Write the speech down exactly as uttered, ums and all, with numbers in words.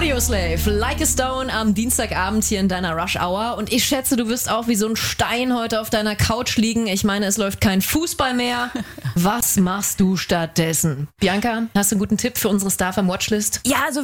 Audioslave, Like a Stone am Dienstagabend hier in deiner Rush Hour. Und ich schätze, du wirst auch wie so ein Stein heute auf deiner Couch liegen. Ich meine, es läuft kein Fußball mehr. Was machst du stattdessen? Bianca, hast du einen guten Tipp für unsere Starfam Watchlist? Ja, also